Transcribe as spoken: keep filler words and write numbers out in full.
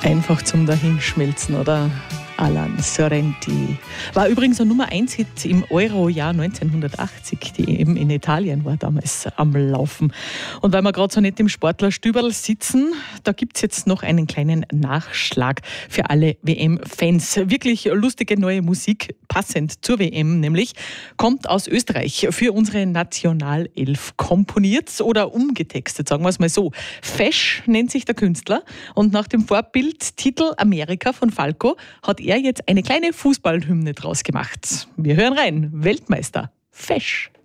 Einfach zum Dahinschmelzen, oder? Alan Sorrenti. War übrigens ein Nummer eins Hit im Euro-Jahr neunzehnhundertachtzig, die eben in Italien war damals am Laufen. Und weil wir gerade so nicht im Sportlerstüberl sitzen, da gibt es jetzt noch einen kleinen Nachschlag für alle W M-Fans. Wirklich lustige neue Musik, passend zur W M nämlich, kommt aus Österreich für unsere Nationalelf komponiert oder umgetextet, sagen wir es mal so. Fesch nennt sich der Künstler und nach dem Vorbild Titel Amerika von Falco hat er jetzt eine kleine Fußballhymne draus gemacht. Wir hören rein. Weltmeister Fesch.